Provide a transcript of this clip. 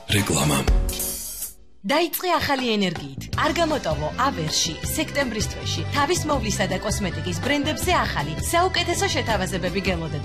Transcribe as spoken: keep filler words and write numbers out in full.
რეკლამა. დაიწყე ახალი ენერგიით. არ გამოტოვო აბერში სექტემბრის თვეში თავის მოვლისა და კოსმეტიკის ბრენდებზე ახალი საუკეთესო შეთავაზებები გელოდებით.